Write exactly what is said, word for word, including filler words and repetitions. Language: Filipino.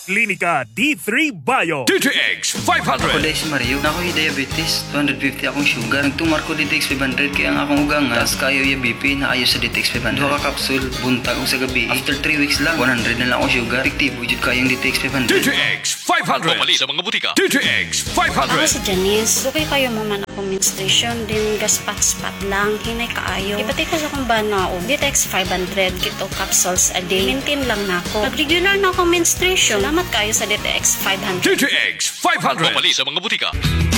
Klinika D three Bio. D T X five Ako hundred. dahil si Mario, na ako'y diabetes, two fifty akong sugar. Nagtumar ko D T X five hundred kaya ang akong ugang nga, tas kayo yung B P na ayos sa D T X five hundred. Duha ka kapsul, buntag o sa gabi. After three weeks lang, one hundred na lang akong sugar. Efektibo jud kayong D T X five hundred. D T X five hundred. Pumali sa mga butika. D T X five Ako hundred. si Janice. Dugay kayo maman ako menstruation din gaspat-spat lang hinay kaayo. Ipati ko sa kong bana og D T X five hundred kito capsules a day. Maintain lang nako. Pag regular na akong menstruation, salamat kayo sa D T X five hundred. D T X five hundred. Pumali sa mga butika.